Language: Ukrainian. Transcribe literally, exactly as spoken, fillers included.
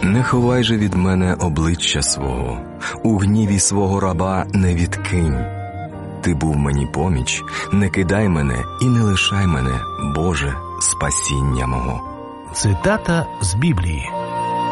Не ховай же від мене обличчя свого, у гніві свого раба не відкинь. Ти був мені поміч, не кидай мене і не лишай мене, Боже, спасіння мого. Цитата з Біблії.